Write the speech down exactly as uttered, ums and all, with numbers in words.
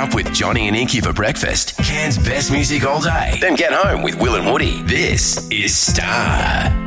up with Johnny and Inky for breakfast. Cairns' best music all day. Then get home with Will and Woody. This is Star.